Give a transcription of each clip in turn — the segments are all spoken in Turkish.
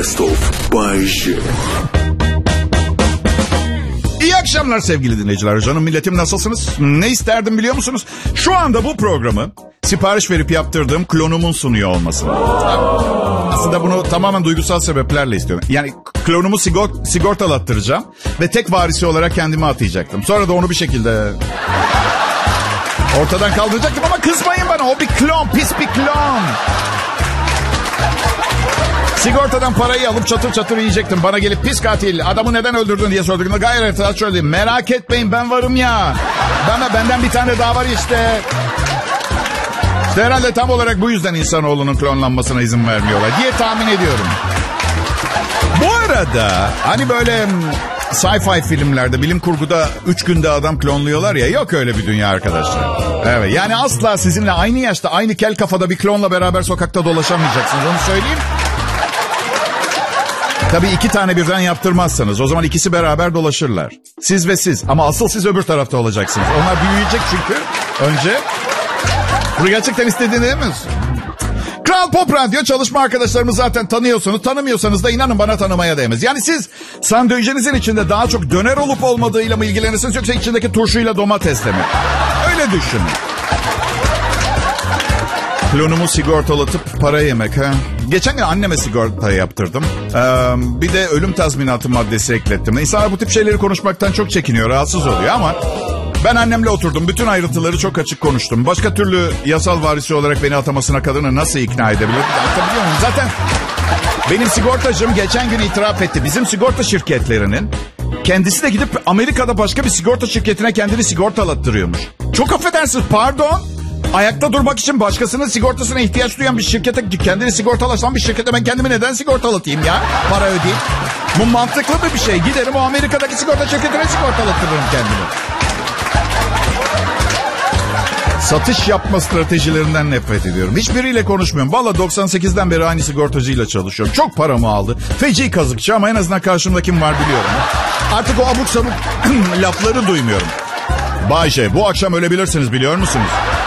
Best of Bay J. İyi akşamlar sevgili dinleyiciler. Canım milletim, nasılsınız? Ne isterdim biliyor musunuz? Şu anda bu programı sipariş verip yaptırdığım klonumun sunuyor olmasını. Aslında bunu tamamen duygusal sebeplerle istiyorum. Yani klonumu sigortalattıracağım ve tek varisi olarak kendime atayacaktım. Sonra da onu bir şekilde ortadan kaldıracaktım ama kızmayın bana. O bir klon, pis bir klon. Sigortadan parayı alıp çatır çatır yiyecektim. Bana gelip pis katil, adamı neden öldürdün diye sorduklarında gayret rahat şöyle diyeyim. Merak etmeyin, ben varım ya. Benden bir tane daha var işte. İşte herhalde tam olarak bu yüzden insanoğlunun klonlanmasına izin vermiyorlar diye tahmin ediyorum. Bu arada hani böyle sci-fi filmlerde, bilim kurguda 3 günde adam klonluyorlar ya, yok öyle bir dünya arkadaşlar. Evet, yani asla sizinle aynı yaşta, aynı kel kafada bir klonla beraber sokakta dolaşamayacaksınız, onu söyleyeyim. Tabii 2 tane birden yaptırmazsanız o zaman ikisi beraber dolaşırlar. Siz ve siz, ama asıl siz öbür tarafta olacaksınız. Onlar büyüyecek çünkü önce. Bunu gerçekten istediğini değil mi? Kral Pop Radyo, çalışma arkadaşlarımı zaten tanıyorsunuz. Tanımıyorsanız da inanın bana, tanımaya değmez. Yani siz sandviçinizin içinde daha çok döner olup olmadığıyla mı ilgilenirsiniz, yoksa içindeki turşuyla domatesle mi? Öyle düşünün. Klonumu sigortalatıp para yemek ha. Geçen gün anneme sigorta yaptırdım. Bir de ölüm tazminatı maddesi eklettim. İnsanlar bu tip şeyleri konuşmaktan çok çekiniyor, rahatsız oluyor ama ben annemle oturdum. Bütün ayrıntıları çok açık konuştum. Başka türlü yasal varisi olarak beni atamasına kadını nasıl ikna edebilir? Atabiliyor muyum? Zaten benim sigortacım geçen gün itiraf etti. Bizim sigorta şirketlerinin kendisi de gidip Amerika'da başka bir sigorta şirketine kendini sigortalattırıyormuş. Çok affedersiniz, pardon. Ayakta durmak için başkasının sigortasına ihtiyaç duyan bir şirkete, kendini sigortalaşan bir şirkete ben kendimi neden sigortalatayım ya? Para ödeyeyim. Bu mantıklı bir şey. Giderim o Amerika'daki sigorta şirketine sigortalattırırım kendimi. Satış yapma stratejilerinden nefret ediyorum. Hiçbiriyle konuşmuyorum. Valla 98'den beri aynı sigortacıyla çalışıyorum. Çok paramı aldı. Feci kazıkçı ama en azından karşımda kim var biliyorum. Artık o abuk sabuk lafları duymuyorum. Bay J, bu akşam ölebilirsiniz, biliyor musunuz?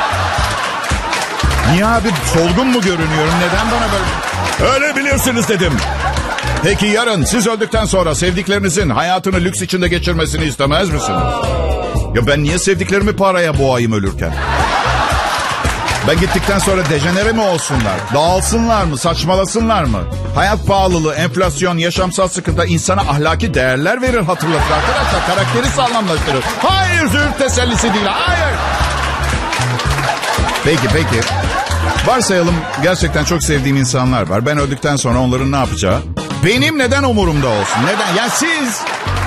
Niye abi, solgun mu görünüyorum? Neden bana böyle... Ölebilirsiniz dedim. Peki yarın siz öldükten sonra sevdiklerinizin hayatını lüks içinde geçirmesini istemez misiniz? Ya ben niye sevdiklerimi paraya boğayım ölürken? Ben gittikten sonra dejenere mi olsunlar? Dağılsınlar mı? Saçmalasınlar mı? Hayat pahalılığı, enflasyon, yaşamsal sıkıntı insana ahlaki değerler verir, hatırlatır arkadaşlar. Karakteri sağlamlaştırır. Hayır, züğürt tesellisi değil. Hayır. Peki. Varsayalım gerçekten çok sevdiğim insanlar var. Ben öldükten sonra onların ne yapacağı benim neden umurumda olsun? Neden? Yani siz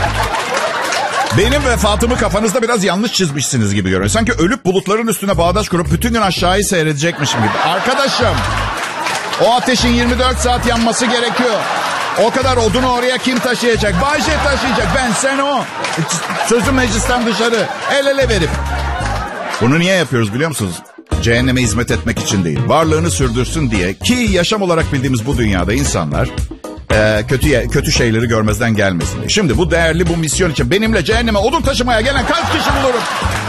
benim vefatımı kafanızda biraz yanlış çizmişsiniz gibi görünüyor. Sanki ölüp bulutların üstüne bağdaş kurup bütün gün aşağıyı seyredecekmişim gibi. Arkadaşım, o ateşin 24 saat yanması gerekiyor. O kadar odunu oraya kim taşıyacak? Bay J taşıyacak. Ben, sen, o. Sözüm meclisten dışarı. El ele verip. Bunu niye yapıyoruz biliyor musunuz? Cehenneme hizmet etmek için değil. Varlığını sürdürsün diye. Ki yaşam olarak bildiğimiz bu dünyada insanlar kötü şeyleri görmezden gelmesin. Şimdi bu değerli bu misyon için benimle cehenneme odun taşımaya gelen kaç kişi bulurum?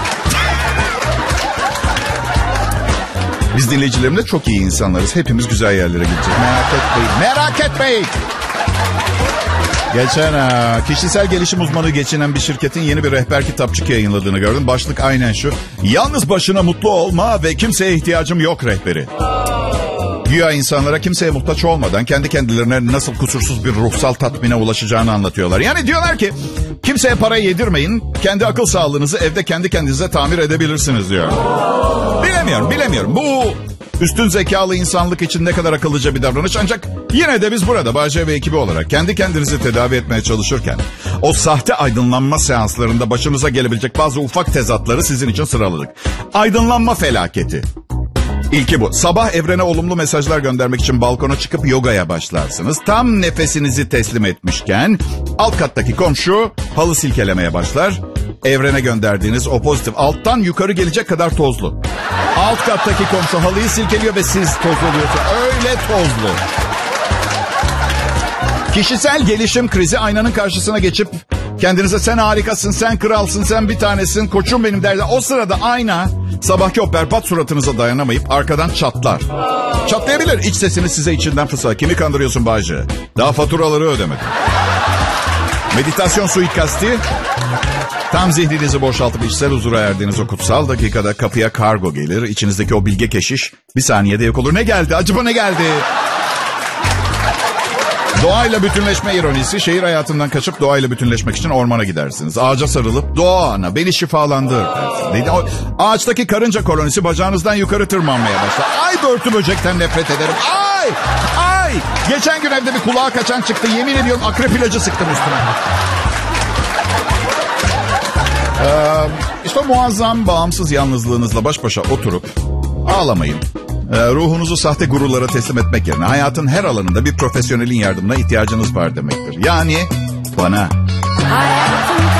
Biz dinleyicilerimle çok iyi insanlarız. Hepimiz güzel yerlere gideceğiz. Merak etmeyin. Geçen kişisel gelişim uzmanı geçinen bir şirketin yeni bir rehber kitapçık yayınladığını gördüm. Başlık aynen şu: yalnız başına mutlu olma ve kimseye ihtiyacım yok rehberi. Güya insanlara kimseye muhtaç olmadan kendi kendilerine nasıl kusursuz bir ruhsal tatmine ulaşacağını anlatıyorlar. Yani diyorlar ki kimseye para yedirmeyin, kendi akıl sağlığınızı evde kendi kendinize tamir edebilirsiniz diyor. Bilemiyorum. Bu üstün zekalı insanlık için ne kadar akıllıca bir davranış, ancak yine de biz burada Bay J ve ekibi olarak kendi kendinizi tedavi etmeye çalışırken o sahte aydınlanma seanslarında başınıza gelebilecek bazı ufak tezatları sizin için sıraladık. Aydınlanma felaketi. İlki bu. Sabah evrene olumlu mesajlar göndermek için balkona çıkıp yogaya başlarsınız. Tam nefesinizi teslim etmişken alt kattaki komşu halı silkelemeye başlar. Evrene gönderdiğiniz o pozitif alttan yukarı gelecek kadar tozlu. Alt kattaki komşu halıyı silkeliyor ve siz toz oluyorsunuz. Öyle tozlu. Kişisel gelişim krizi, aynanın karşısına geçip kendinize sen harikasın, sen kralsın, sen bir tanesin, koçum benim derler. O sırada ayna Sabahki o berbat suratınıza dayanamayıp arkadan çatlar. Çatlayabilir. İç sesini size içinden fısıldar. Kimi kandırıyorsun Bayce? Daha faturaları ödemedim. Meditasyon suikasti. Tam zihninizi boşaltıp içsel huzura erdiğiniz o kutsal dakikada kapıya kargo gelir. İçinizdeki o bilge keşiş bir saniyede yok olur. Ne geldi? Acaba ne geldi? Doğayla bütünleşme ironisi. Şehir hayatından kaçıp doğayla bütünleşmek için ormana gidersiniz. Ağaca sarılıp doğa ana beni şifalandır dersiniz. Ağaçtaki karınca kolonisi bacağınızdan yukarı tırmanmaya başlar. Ay börtü böcekten nefret ederim. Ay! Ay! Geçen gün evde bir kulağa kaçan çıktı. Yemin ediyorum akrep ilacı sıktım üstüne. İşte muazzam bağımsız yalnızlığınızla baş başa oturup ağlamayın. Ruhunuzu sahte gururlara teslim etmek yerine hayatın her alanında bir profesyonelin yardımına ihtiyacınız var demektir. Yani bana.